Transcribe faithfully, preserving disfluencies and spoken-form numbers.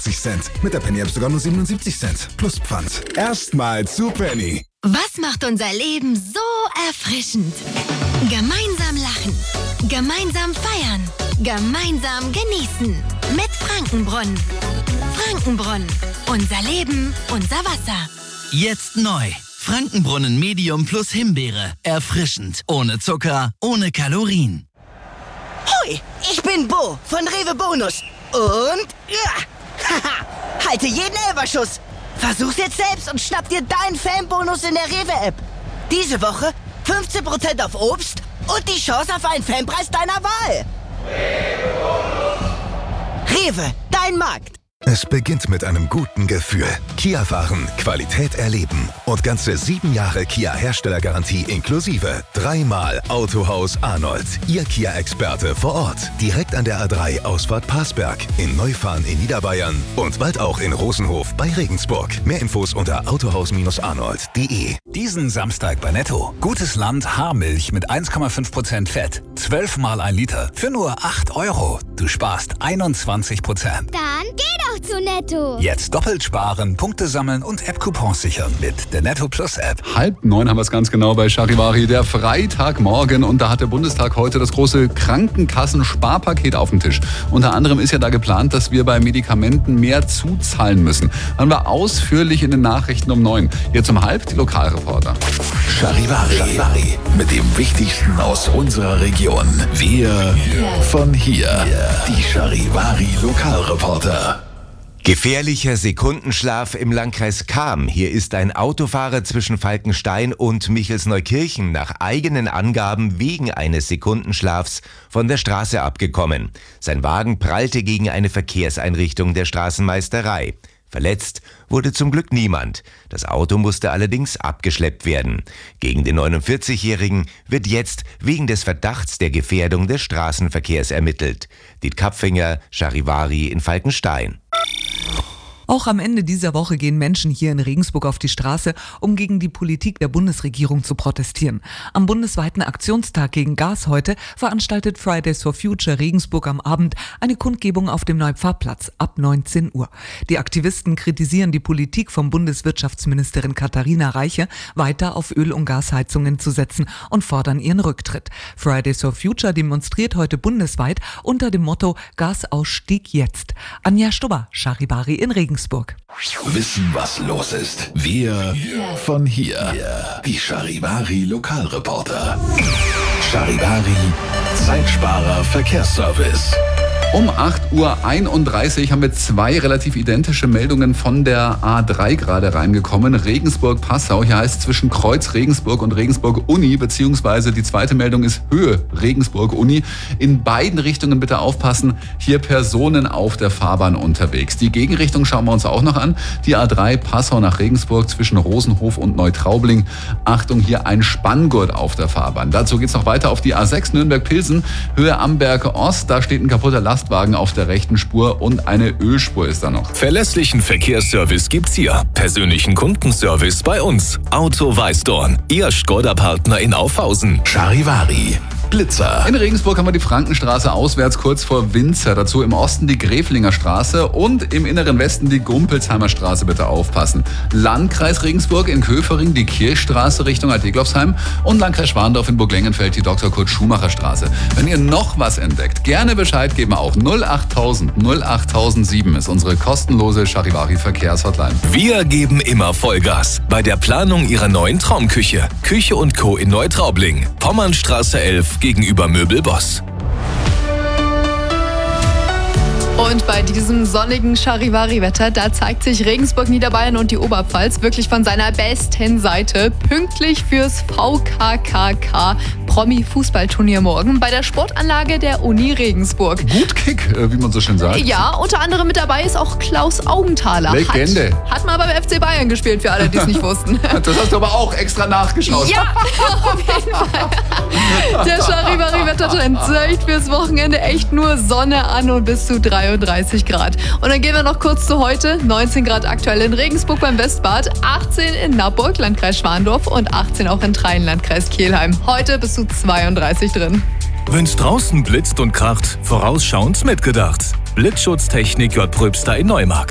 achtzig Cent. Mit der Penny-App sogar nur siebenundsiebzig Cent. Plus Pfand. Erstmal zu Penny. Was macht unser Leben so erfrischend? Gemeinsam lachen. Gemeinsam feiern. Gemeinsam genießen. Mit Frankenbrunnen. Frankenbrunnen. Unser Leben, unser Wasser. Jetzt neu. Frankenbrunnen Medium plus Himbeere. Erfrischend. Ohne Zucker, ohne Kalorien. Hoi, ich bin Bo von Rewe Bonus. Und ja, haha, halte jeden Elberschuss. Versuch's jetzt selbst und schnapp dir deinen Fanbonus in der Rewe-App. Diese Woche fünfzehn Prozent auf Obst und die Chance auf einen Fanpreis deiner Wahl. Rewe, dein Markt. Es beginnt mit einem guten Gefühl. Kia fahren, Qualität erleben und ganze sieben Jahre Kia-Herstellergarantie inklusive. Dreimal Autohaus Arnold. Ihr Kia-Experte vor Ort. Direkt an der A drei Ausfahrt Parsberg. In Neufahren in Niederbayern und bald auch in Rosenhof bei Regensburg. Mehr Infos unter autohaus Arnold punkt de. Diesen Samstag bei Netto. Gutes Land Haarmilch mit eins Komma fünf Prozent Fett. zwölf mal ein Liter. Für nur acht Euro. Du sparst einundzwanzig Prozent. Dann geh doch zu Netto. Jetzt doppelt sparen, Punkte sammeln und App-Coupons sichern mit der Netto Plus App. Halb neun haben wir es ganz genau bei Charivari, der Freitagmorgen. Und da hat der Bundestag heute das große Krankenkassen-Sparpaket auf dem Tisch. Unter anderem ist ja da geplant, dass wir bei Medikamenten mehr zuzahlen müssen. Haben wir ausführlich in den Nachrichten um neun. Jetzt um halb die Lokalreporter. Charivari. Charivari. Mit dem Wichtigsten aus unserer Region. Wir von hier. Die Charivari Lokalreporter. Gefährlicher Sekundenschlaf im Landkreis Cham. Hier ist ein Autofahrer zwischen Falkenstein und Michelsneukirchen nach eigenen Angaben wegen eines Sekundenschlafs von der Straße abgekommen. Sein Wagen prallte gegen eine Verkehrseinrichtung der Straßenmeisterei. Verletzt wurde zum Glück niemand. Das Auto musste allerdings abgeschleppt werden. Gegen den neunundvierzigjährigen wird jetzt wegen des Verdachts der Gefährdung des Straßenverkehrs ermittelt. Diet Kapfinger, Charivari in Falkenstein. Auch am Ende dieser Woche gehen Menschen hier in Regensburg auf die Straße, um gegen die Politik der Bundesregierung zu protestieren. Am bundesweiten Aktionstag gegen Gas heute veranstaltet Fridays for Future Regensburg am Abend eine Kundgebung auf dem Neupfarrplatz ab neunzehn Uhr. Die Aktivisten kritisieren die Politik von Bundeswirtschaftsministerin Katharina Reiche, weiter auf Öl- und Gasheizungen zu setzen und fordern ihren Rücktritt. Fridays for Future demonstriert heute bundesweit unter dem Motto Gasausstieg jetzt. Anja Stubber, Charivari in Regensburg. Wissen, was los ist. Wir von hier. Die Charivari Lokalreporter. Charivari Zeitsparer Verkehrsservice. Um acht Uhr einunddreißig haben wir zwei relativ identische Meldungen von der A drei gerade reingekommen. Regensburg-Passau, hier heißt es zwischen Kreuz Regensburg und Regensburg-Uni, beziehungsweise die zweite Meldung ist Höhe Regensburg-Uni. In beiden Richtungen bitte aufpassen, hier Personen auf der Fahrbahn unterwegs. Die Gegenrichtung schauen wir uns auch noch an. Die A drei Passau nach Regensburg zwischen Rosenhof und Neutraubling. Achtung, hier ein Spanngurt auf der Fahrbahn. Dazu geht's noch weiter auf die A sechs Nürnberg-Pilsen, Höhe Amberge Ost. Da steht ein kaputter Lastwagen auf der rechten Spur und eine Ölspur ist da noch. Verlässlichen Verkehrsservice gibt's hier. Persönlichen Kundenservice bei uns. Auto Weißdorn, Ihr Skoda-Partner in Aufhausen. Charivari. Blitzer. In Regensburg haben wir die Frankenstraße auswärts kurz vor Winzer. Dazu im Osten die Gräflinger Straße und im inneren Westen die Gumpelsheimer Straße. Bitte aufpassen. Landkreis Regensburg in Köfering die Kirchstraße Richtung Alt-Deglofsheim und Landkreis Schwandorf in Burglengenfeld die Doktor Kurt Schumacher Straße. Wenn ihr noch was entdeckt, gerne Bescheid geben auf null achttausend null achttausendsieben ist unsere kostenlose Charivari Verkehrshotline. Wir geben immer Vollgas bei der Planung Ihrer neuen Traumküche. Küche und Co. in Neutraubling. Pommernstraße elf gegenüber Möbelboss. Und bei diesem sonnigen Charivari-Wetter, da zeigt sich Regensburg, Niederbayern und die Oberpfalz wirklich von seiner besten Seite. Pünktlich fürs V K K K Promi-Fußballturnier morgen bei der Sportanlage der Uni Regensburg. Gut Kick, wie man so schön sagt. Ja, unter anderem mit dabei ist auch Klaus Augenthaler. Legende. Hat, hat mal beim F C Bayern gespielt, für alle, die es nicht wussten. Das hast du aber auch extra nachgeschaut. Ja, auf jeden Fall. Der Charivari-Wettertrend zeigt fürs Wochenende echt nur Sonne an und bis zu dreiunddreißig Grad. Und dann gehen wir noch kurz zu heute. neunzehn Grad aktuell in Regensburg beim Westbad, achtzehn in Nappburg, Landkreis Schwandorf und achtzehn auch in Train, Landkreis Kelheim. Heute bis zu zweiunddreißig drin. Wenn's draußen blitzt und kracht, vorausschauend mitgedacht. Blitzschutztechnik J. Pröbster in Neumarkt.